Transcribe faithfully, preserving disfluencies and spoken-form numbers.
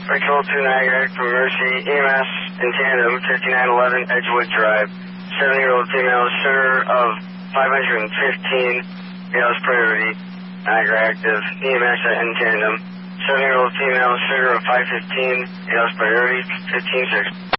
Patrol two Niagara from Mercy, E M S in tandem, fifty-nine eleven Edgewood Drive. Seven-year-old female, center of five hundred fifteen, Gauss priority, Niagara active, E M S in tandem. Seven-year-old female, center of five fifteen, Gauss priority, fifteen six.